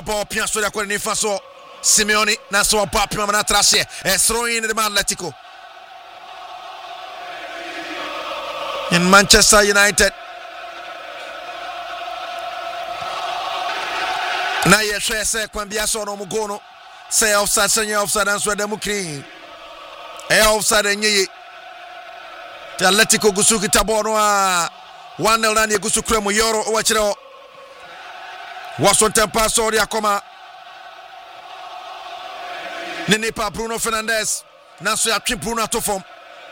ball piasso da quelli faso Simeone na so pa prima na trashe throwing in the Atletico in Manchester United. Na yeshe se kwambia so no mugono say offside senya offside and so dem clean offside enyi the Atletico gusuki tabono a 1-0 na gusu kremo Yoro wachiro wasonten paso ya koma nene pa Bruno Fernandes na so ya twi Bruno to form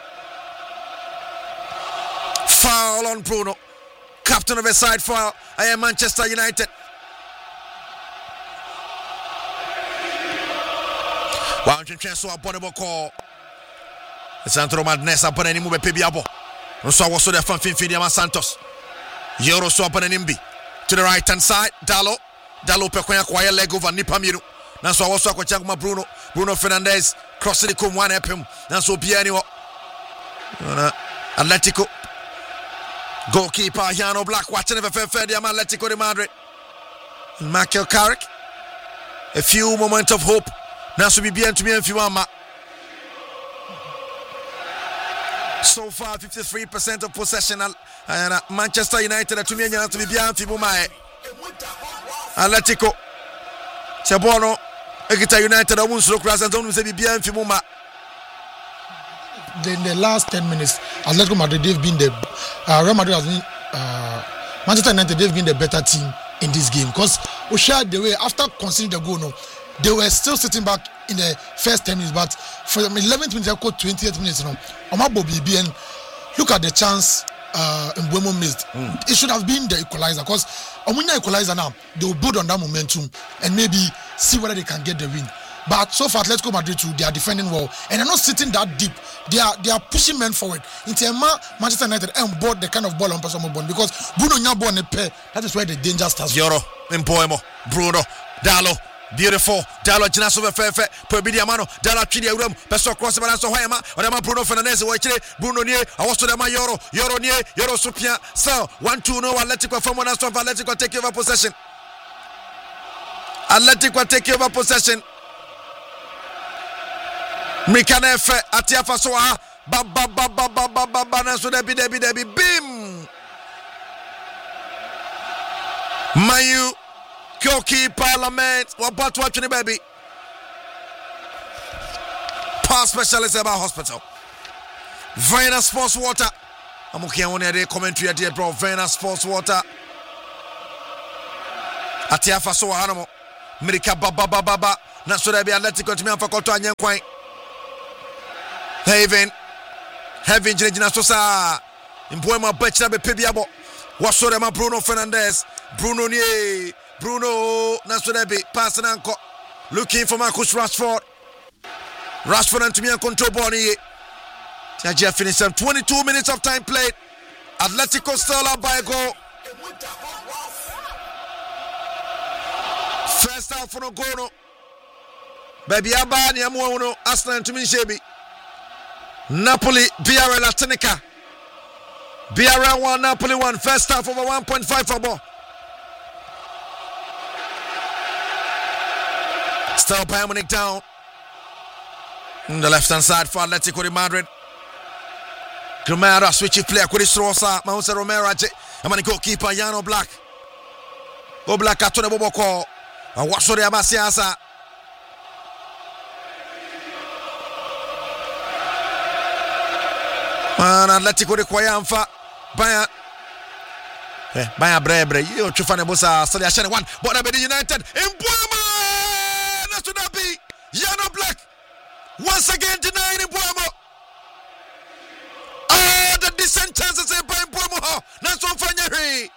foul on Bruno, captain of the side for Manchester United. One chance to a bonable call. Sandro Madness upon any move Pibiabo. So was so the fan Fidiama Santos. Yoro so upon an imbi. To the right hand side, Dalo Pequia quiet leg over Nipamiru. Now so also Chagma Bruno Fernandes crossing the cum one epim. Now so Piano Atletico. Goalkeeper Jano Black watching the Atletico de Madrid. Michael Carrick. A few moments of hope. Now so be bien to me if you want. So far 53% of possession and Manchester United to me to be bien to Bumae. Atletico Chabono Egita United won't look as don't say bien to Buma. In the last 10 minutes, Atletico Madrid they've been the Real Madrid has been Manchester United they've been the better team in this game because we shared the way after conceding the goal. No, they were still sitting back in the first 10 minutes, but for the 11th minute, 28th minutes, and look at the chance Mbeumo missed. It should have been the equalizer because Omunya equalizer now, they will build on that momentum and maybe see whether they can get the win. But so far, Atletico Madrid too, they are defending well and they're not sitting that deep. They are pushing men forward. Into Manchester United and board the kind of ball on Personal Bond because Bruno Nyabo on the pair. That is where the danger starts. Yoro, Mbeumo, Bruno, Dalo. Beautiful. Dalo Jinaso Fefe, Perbidiamano, Dala Chidi Urum, Peso Cross Balanso Hayama, or Bruno Fernandes, Bruno Nier, I was to the Yoro Nier, Yoro Supia. So 1-2 no Atletico from one of Atletico take over possession. Atletico take over possession. Mikanefe, Atiafa Soa, Baba, so Debbie, Bim. Mayu. Goalkeeper Parliament, what about watching the baby? Pass specialist about hospital. Vena Sports Water. I'm okay on the commentary at the bro. Vena Sports Water. Atiafa so hanamo. Mirika baba. Na so there be Atletico to me for Koto Anyankwan. Heaven Jina Sosa. Mbeumo Betcha be Pibiabo. Waso dem Bruno Fernandes. Bruno Nasodebi passing anko looking for Marcus Rashford and to me and control Bonnie. Tajia finished 22 minutes of time played. Atletico still up by a goal. First half for no goal. Baby Abani Amuano Arsenal to me Shebi. Napoli BRL Atenica. BRL 1 Napoli 1. First half over 1.5 for ball. Still Bayern Munich down. On the left hand side for Atletico de Madrid. Gramara switch player Chris Rosa, Mausa Romero, and goalkeeper Jano Black. Go Black at the Boboko. And what's the Abasiasa? Man, Atletico de Quayamfa. Bayern. Bayern Brebre. You Chufane Bosa, Saliashane 1. But I be United. Mbeumo! To that be Jano Black once again denying Mbeumo. The decent chances by Mbeumo. That's one for Nyeri.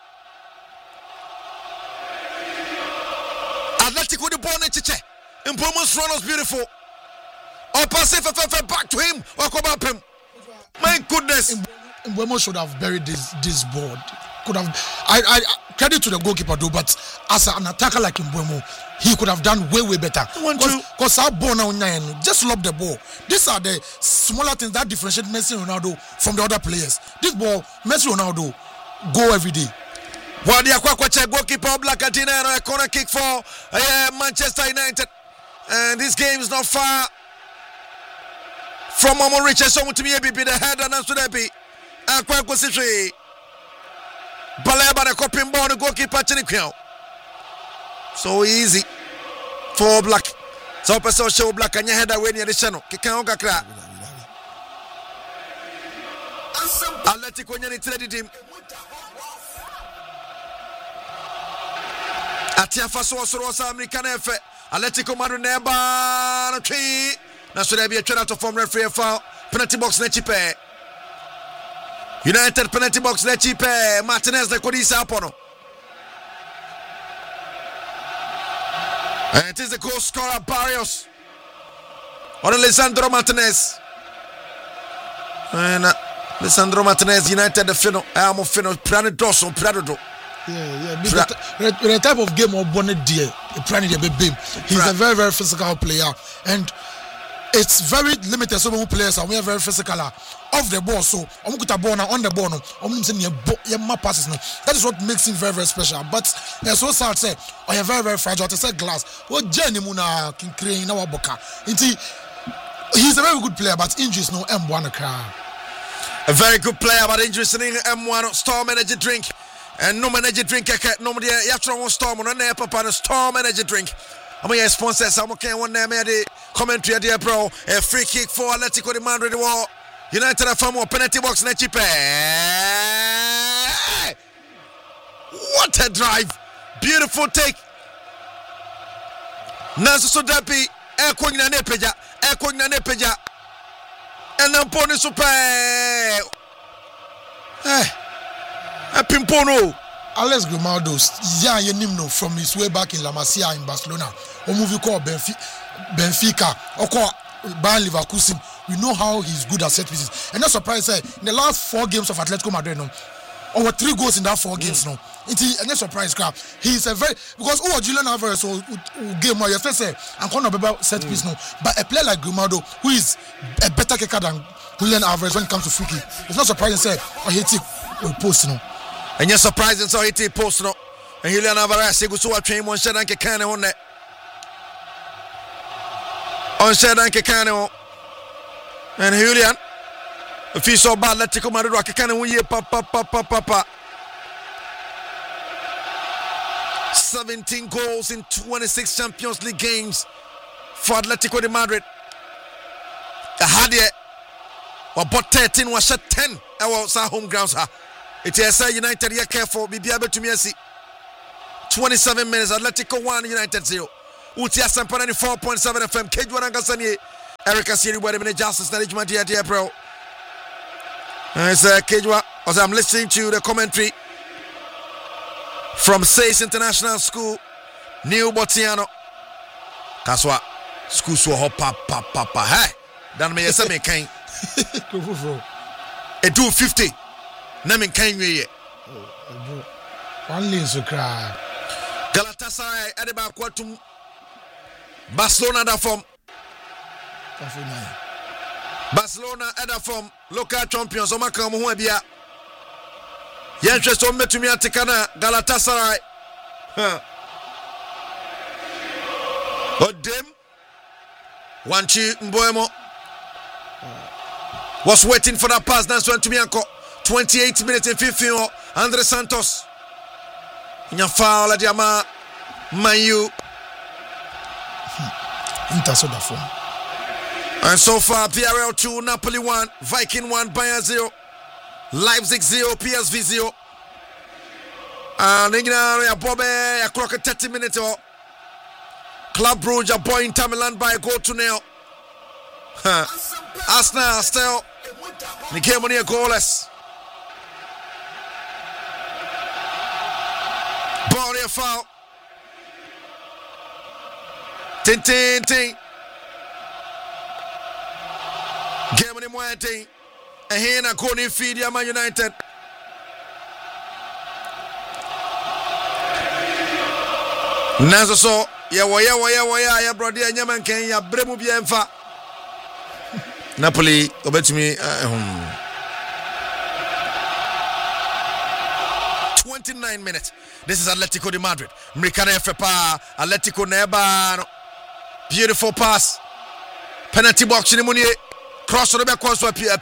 Atletico the ball Chiche. Mbeumo's run was beautiful. Or pass it back to him or come up him. My goodness. Mbeumo should have buried this board. Could have I credit to the goalkeeper though, but as an attacker like Mbeumo, he could have done way better. Because our ball now just lob the ball. These are the smaller things that differentiate Messi and Ronaldo from the other players. This ball, Messi Ronaldo go every day. Wadia Kwakwache, goalkeeper Black Adina, a corner kick for Manchester United. And this game is not far from Momo Richardson to be the head and answer that be. And Kwakwasishi. Baleba, the coping ball, the goalkeeper Chinikwell. So easy for Black. So person show Black and your head away near the channel. Kikaoka crack. Atletico Nyani him. Atia Faso Rosa American F. Atletico Madrid Neba tree. Now should there be a trade out of form referee foul. Penalty box Nechipe. United penalty box Nechipe. Martinez the Kodisa Apono. And it is the goal scorer Barrios on Lisandro Martinez. And Lisandro Martinez United the final. I'm a final. Prado. Yeah. The type of game of Bonnet Deer, he's a very, very physical player, and it's very limited. Some who players are very physical off the ball. So on the ball, passes. That is what makes him very, very special. But there's so sad say, I am very, very fragile. To say glass. What Jenny Muna can create in our boca. He's a very good player, but injuries no M1 car. A very good player, but injuries in M1 Storm Energy Drink. And no energy drink, no more Yatron Storm on a papa Storm Energy Drink. I'm a sponsor, I'm okay. One name, the commentary, dear bro. A free kick for Atletico de Madrid. United are from penalty box. Nechipe. What a drive! Beautiful take. Nanso Sodapi, Ekwina Nepeja. And then Pony Super. Pimpono. Alex Grimaldo, from his way back in La Masia in Barcelona, or movie called Benfica, or called Bayer Leverkusen. We know how he's good at set pieces. And not surprised, in the last 4 games of Atletico Madrid, over 3 goals in that 4 games. And not surprised, crap. He's a very because Julian Alvarez or game more yesterday and Conor Beba set piece but a player like Grimaldo, who is a better kicker than Julian Alvarez when it comes to free kick, it's not surprising. Hit it or post And you're surprising, so he post no. And Julian Alvarez, he goes to a train one shot and can on that. On shot and can. And Julian, if you saw bad, let's take him out of the rock. Can we papa. 17 goals in 26 Champions League games for Atletico de Madrid. Hadie, but 13 was shot 10. Our home grounds. It is United here careful. Be able to me see 27 minutes. Atletico 1, United 0. Utia Sampanani 4.7 FM. Kejwan Angasani. Erica Siri, where the justice management here, dear bro. It's Kejwa. As I'm listening to the commentary from Says International School, New Botiano. Kaswa. School so hop papa. Hey. Dan me yesa me kain. E do 50. Na me kain we. One lane so cry. Galatasaray Adeba Kwatum. Barcelona da form. Barcelona ada form local champions. Omaka mo ho bia. Yenhwe so metumi ateka na Galatasaray. Odem Wanchi Mboemo was waiting for that pass. That's when Tumianko 28 minutes and 15. Andre Santos in your foul at Yama Mayu Intersoda form. And so far VRL 2, Napoli 1, Viking 1, Bayern 0, Leipzig 0, PSV 0. And Ingrid Bobe a clock at 30 minutes. Club Brugge a boy Inter Milan by a goal to nil. Arsenal still the game on here goalless. Ball here foul. Ting. Game on him one thing. And here na corner feed Man United. Nazo so ya brother nyaman ken ya bremu bi emfa. Napoli obetumi 29 9 minutes. This is Atletico de Madrid. Mrikana Fepa, Atletico Nebano. Beautiful pass. Penalty box in the money. Cross on the back.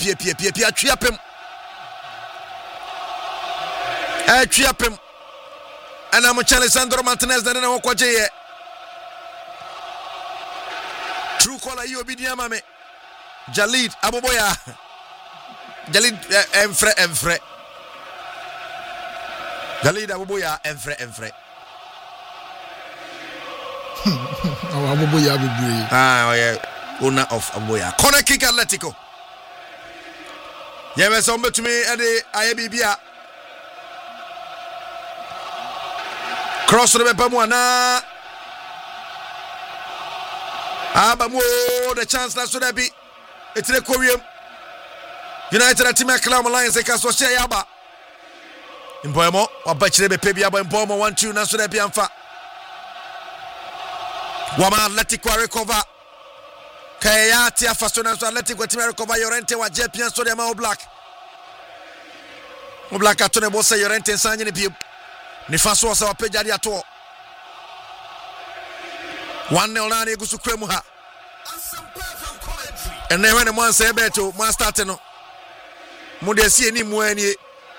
Triap him. And I'm Alessandro Martinez. Then I'm Okwaje. True caller, you be dear mame. Jalid Aboboya. Jalid Enfre. Jalid Aboboya Enfre. Aboboya be brave. Oh yeah. Owner of Aboboya. Corner kick Atletico. Yeah, me somebody to me at the IABBA. Cross the Bepamuana. The chance that should be. It's the Korean United team at Clam Alliance. They can so share Yaba. In Boemo, or Bachelor Pebia in Bomo 1-2. Now should be Amfa. Wama Atletico recover. Kayatia Fastona Atletico team recover Yorente wa Jepian so the Mao Black. Black Atone Bosa Yorente Sanyi ni Pib. Ni Faso was our page at the ato. 1-0 Nani Gusu Kremuha. And then when the man say beto, man starting no. Mude see any mueni.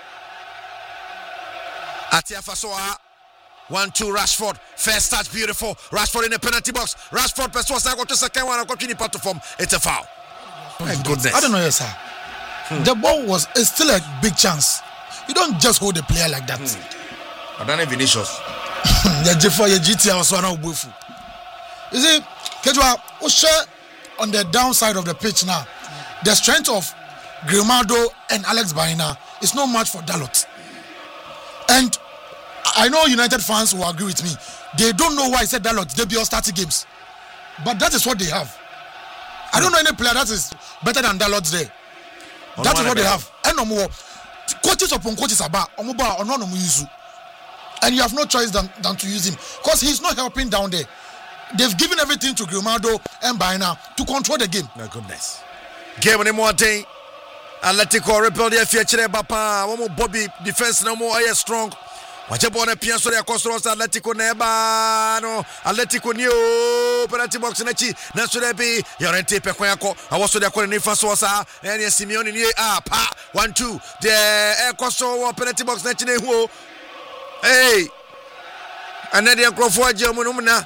Atia Fasoa. 1-2 Rashford. First touch beautiful. Rashford in the penalty box. Rashford Pessoa go to second one and continue platform. It's a foul. My goodness. I don't know, yes, sir. The ball was still a big chance. You don't just hold a player like that. I don't have Vinicius. The GT was one of Bufu. You see, Kejua, on the downside of the pitch now, the strength of Grimaldo and Alex Baena is no match for Dalot. And I know United fans will agree with me. They don't know why I said Dalot. They be all starting games. But that is what they have. I don't know any player that is better than Dalot there. That is what they have. And no more. Coaches upon coaches about Omuba or no use. And you have no choice than to use him. Because he's not helping down there. They've given everything to Grimaldo and Baena to control the game. My goodness. Game any more day. Atletico repelled their future. Bapa. One more Bobby defense no more strong. Wajabona pianso ya Costros Atletico Nebano. Atletico new penalty box nechi. Nasodebi Yorente Pekwako. Awoso de akore nifa sosa. Eni Simeone ni pa 1-2. The Costo penalty box nechi ne huo. Hey. Anadi Crawford Germanumna.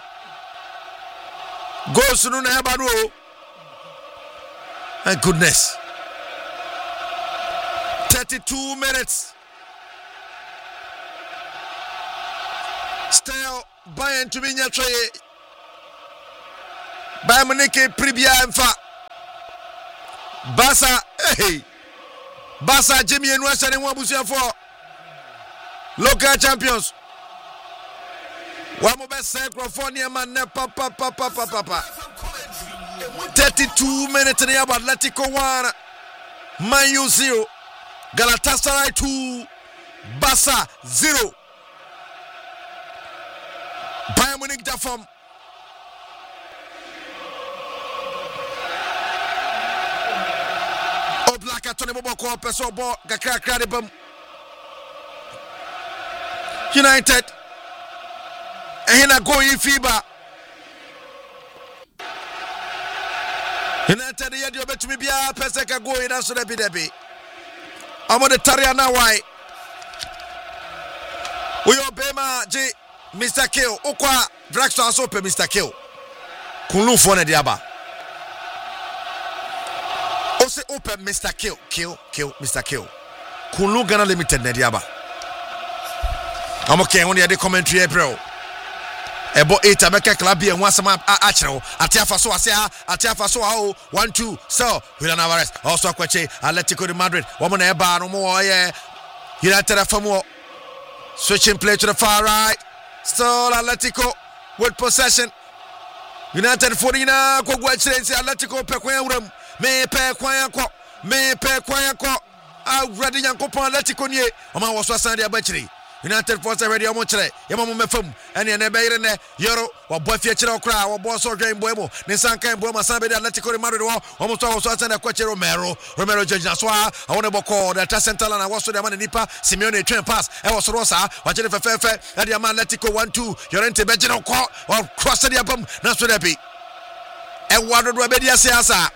Goes to Nuna Hebado. My goodness. 32 minutes. Still Bayern to Minya Trey. Bayern Munich Pribia Mfa. Basa, hey. Basa Jimmy and West and Wabusia for local champions. One more best California man papa. 32 minutes in the Atletico 1, Man U 0, Galatasaray 2, Barca 0. Bayern Munich da from Oblak Tony Boboko Peso Bo Gakra de Bum. United and I go in FIBA. United the idea bet me be a peseka go in answer the debi. I'm on the Tariana why. We obey J Mr. Kill. Okwa Dragster so pe Mr. Kill. Kunlu for the diaba. O say open Mr. Kill Mr. Kill. Kunlu Ghana Limited ne diaba. I'm okay on the commentary April. Ebo 8 America club here once a achero. Atiafa so asia, Atiafa so 1-2. So Julian Alvarez also Kwache Atletico de Madrid. Woman eba no more yeah. United for more. Switching play to the far right. Still Atletico with possession. United 49 ko gwachire Atletico pekwan wuram. Me pekwan ko. Awurade Yankopon Atletico nie. Oma wo so asan de abachire. United Force ready omochre yema mumefam ene ne beyire ne Yoro wa bofie chire okra wa bo so dwen boemo ne sankan boemo sanbe de Atletico de Madrid wo omo so asa na kwache Romero Jejina so a won boko the attack center na wo so de man nipa Simeone train pass e wo so rosa wa chire fefefe e de man Atletico 1-2 Llorente bejina ko or cross the abam na so de bi e wado do be dia siasa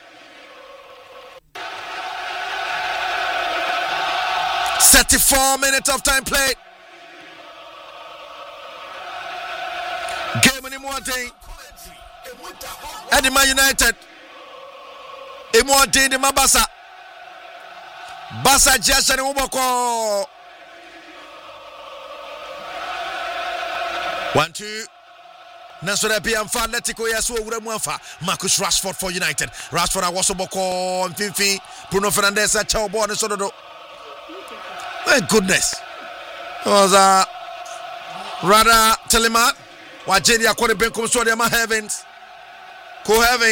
34 minutes of time played. Game anymore thing. Edema United. Emo day de Mabasa. Basa Jesse and Uboko. 1-2. Nasura P and Atletico Yasu Uramuafa. Marcus Rashford for United. Rashford Awasoboko and Fifi. Bruno Fernandes at Chaubo and Sododo. My goodness. It was rather Telemann. Wajedia Kone Benkum Sodiama Heavens. Ko heavy.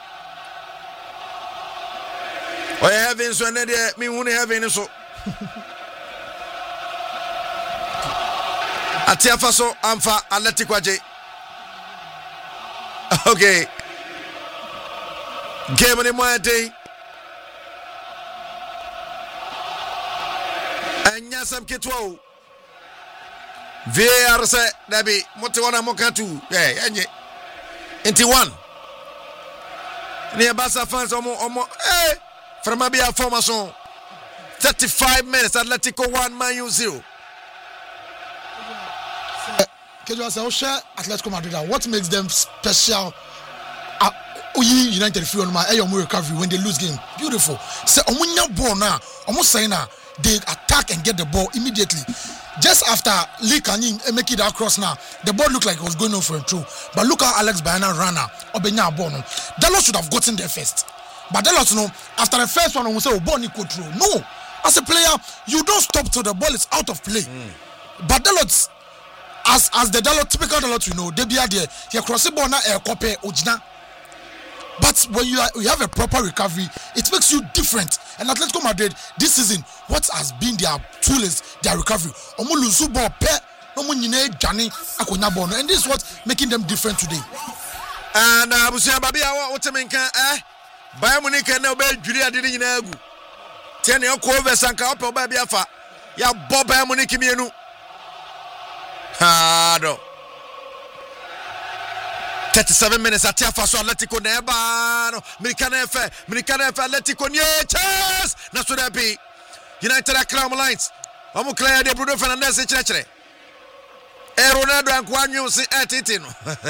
Oh, heavens when they me who heaven so. Atiafaso Amfa Atletico J. Okay. Game on the morning day. Some kitwo VAR say dabi moti wana mokatu enye enti one ne Barca fans omo from abia formation 35 minutes Atletico 1 Man U 0 Kejo say Osha Atletico Madrid what makes them special United feel on my recovery when they lose game beautiful say omunya ball na omo say na they attack and get the ball immediately. Just after Lee Kanyin make it across now, the ball looked like it was going on for a throw. But look how Alex Bayana ran now. Obenya ball no. Dalot should have gotten there first. But Dalot no, after the first one, we say Boni could throw. No, as a player, you don't stop till the ball is out of play. But Dalot, as the Dalot typical Dalot, you know, they be there. He cross the ball now, copy Ojina. But when you have a proper recovery, it makes you different. And Atletico Madrid this season, what has been their tool is their recovery. And this is what making them different today. And Abusia Babia, what I mean, Bayern Munich and Nobel Julia did in Agu. 10 year cover Sanka up Babiafa. Ya Bob Bayern Munich Mienu. Hado. 37 minutes at Tiafaso Atletico Nebano. Minicana Atletico Niches. Nasudapi. United at Crown Lines. Omuclea de Bruno Fernandes in Chechre. Ronaldo and Guanyu si etitino.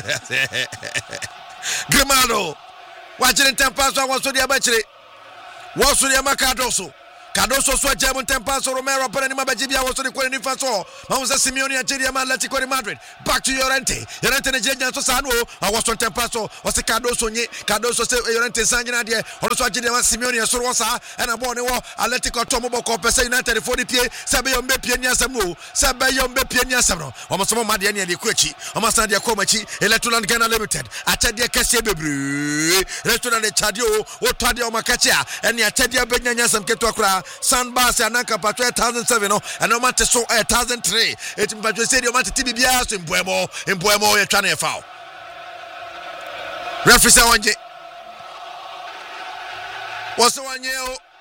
Grimado. Watching Tempaso was to the Abachre. Was to the Macadoso. Cardoso so German Tempaso Romero Panama Bajibia was to the Queen Faso. Mausa Simeone and Chiriama Atletico de Madrid. Back to Llorente. Llorente and Jenja Sano. I was on Tempaso. Was the Cardoso Cardoso Llorente Sanjana there. Also Chiriama Simeone and Sorosa and a Borneo Atletico Tomobo Pesa United 40 P. Sabayon Bepiania Samu. Sabayon Bepiania Samo. Almost some Madiania di Quechi. Almost Nadia Comachi. Electron Ghana Limited. Atadia Cassia Restaurant de Chadio. Or Tadio Macacha. And the Atadia Benyana Sam Ketuakra. Sandbars and Anka Patria 1007 and no matter so 1003. It's but you said you want to TBS in Buemo, you're trying to foul. Referee Sawanje. What's the 1 year?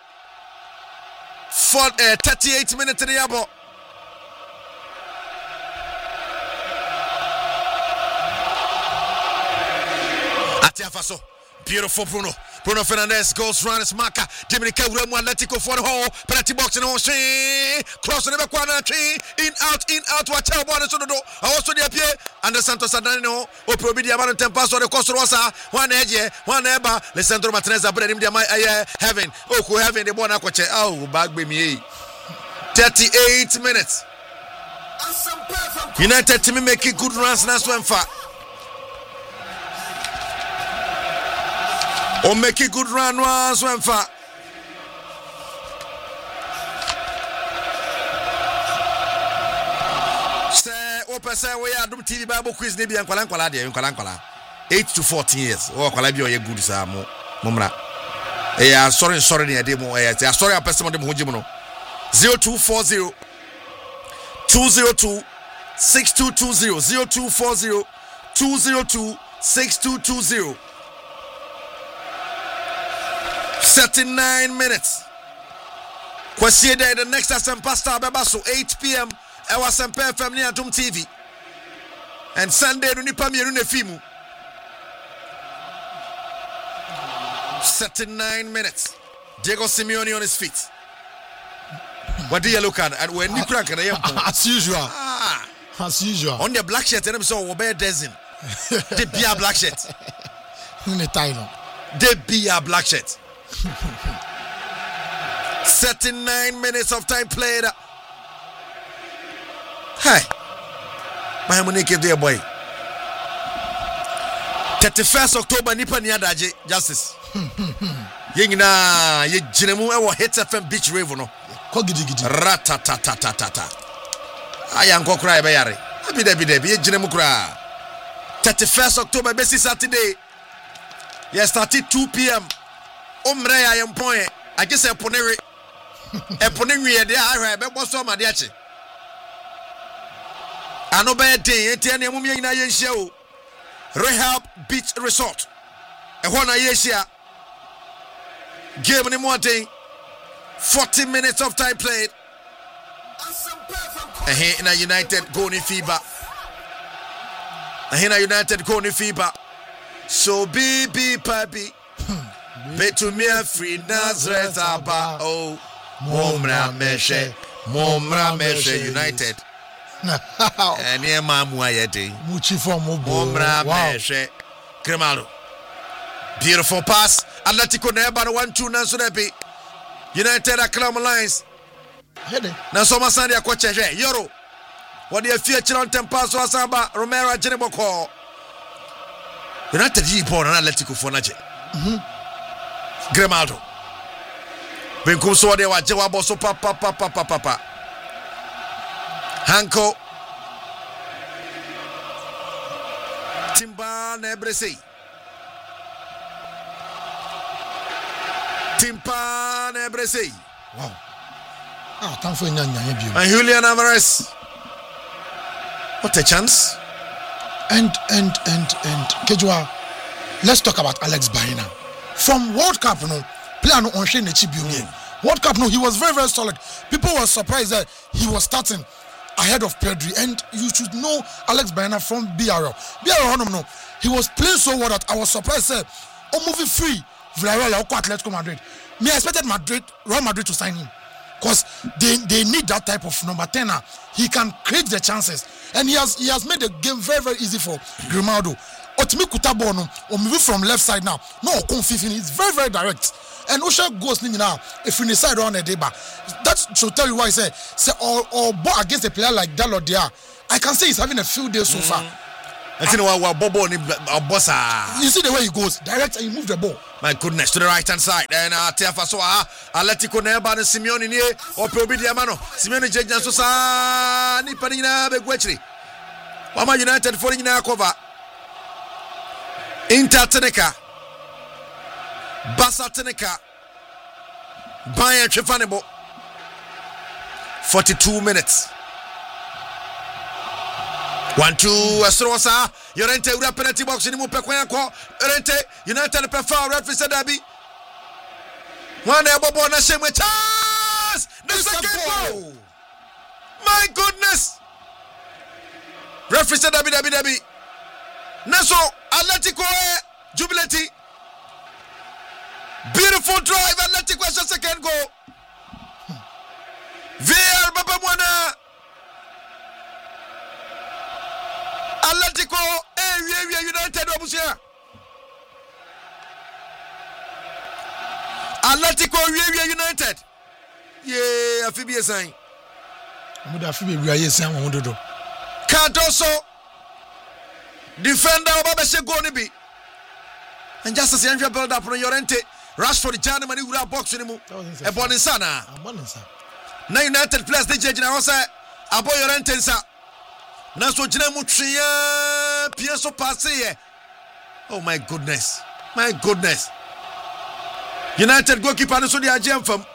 For 38 minutes in the abo. Atiafaso. Beautiful Bruno Fernandes goes round his marker. Dominica Remo Atletico for the hole. Penalty box in the cross in the corner. In out. Watch out, boy. So do. Also the appear. And the Santos Adanino. O Probidia Baron Tempaso the Costa Rosa. One edge, one eba. Alessandro Martinez abred him the heaven. Oh, heaven the bona kwache. Oh, back by me. 38 minutes. United team making good runs now. Swimfa. Or make a good run once when far. Say, open say we are doing TV Bible quiz. Maybe I'm Kwalankwala. 8 to 14 years. Oh, Kwalabio, you good, Samo. Mumra. Yeah, sorry, sorry, I did more. Sorry, I passed on the Mujimono. 0240 202-6220 0240-202-6220. 39 minutes. Kwasi Day, the next Asempa Star Bebaso, 8 p.m. Ewa Asempa FM ni Adom TV. And Sunday, Nipa Miru Nefimu. 39 minutes. Diego Simeone on his feet. What do you look at? And when you crack as usual. As usual. On the black shirt, and I'm so Robert Dezin. They be a black shirt. They be a black shirt. 39 minutes of time played. Hey, my money there, boy. 31st October, Nipa Niadaje Justice. Yingina, ye jinemu ewo hit FM beach rave no. Ko gidi. Ratatatatata. Ayanko kra ebe yare. Abi de ye jinemu kra. 31st October, besi Saturday. Ye started 2 p.m. Omre ya yempoe. I guess eponere. Eponere ye de ahwe be boso ma de achi. Ano be den enti ene mum ye nyina ye nhia o. Rehab Beach Resort. Ehona ye hia. Game ni more day. 40 minutes of time played. Here in a United Goni FIBA. Here in a United Goni FIBA. So be papi. Bet to me a free Nazareth Abba. Oh, Momra Meshe United. And here Mamuayete. Muchi for Momra Meshe Cremalo. Beautiful pass. Atletico Neba 1-2 Nanso Debi. United Acclam Alliance. Nanso Masandi Akwacheje. Yoro. What do you feature on Tempaso Asamba Romero Jeneboko? United G-Pon and Atletico for Naje. Grimaldo. Benkum so de wa jewa boso papa. Hanko. Timba Nebresi. Wow. Time for Nyanya. And Julian Alvarez. What a chance. And Kejua, let's talk about Alex Baena. From World Cup, player no on Shane Chibiu. World Cup, he was very, very solid. People were surprised that he was starting ahead of Pedri. And you should know Alex Baena from BRL. BRL, he was playing so well that I was surprised. Moving free. Villarreal or Atletico Madrid. Me expected Real Madrid to sign him because they need that type of number 10. He can create the chances, and he has made the game very, very easy for Grimaldo. Otimi Kutabono or move from left side now. No, it's very, very direct. And Osha goes now if you decide on a deba. That should tell you why I say or ball against a player like Dalot there. I can say he's having a few days so far. You see the way he goes direct and he moves the ball. My goodness, to the right hand side. And Tiafa Soa, Atletico Neba and Simeone near or Probi Diamano. Simeone Jajan Sosa, Nipanina Beguetri. Mama United for in our cover. Inter Teneca, Bassa Teneca, Bayern Chefanebo. 42 minutes. 1-2 Astrosa. Yorente ura penalty box ni mupe kwenko. Yorente United prefer referee said Dabi. One ebobo na shemwe chance. The second goal. My goodness. Referee said Dabi. Naso Atletico jubilati. Beautiful drive. Atletico has a second goal. VR Baba Mwana. Atletico United Obusia. Atletico United. Yeah, Afibi sign. Amuda Afibi Briaye sign Amudodo. Cardoso. Defender Obabeshe Gonibi. And just as you build up on Yorente, Rashford Jana Mani Ura box in mu. A Boninsana. Now United players the judge now say Abo Yorente sa. Naso Jina Mutria Piaso Passe. Oh my goodness. United goalkeeper no so the agent from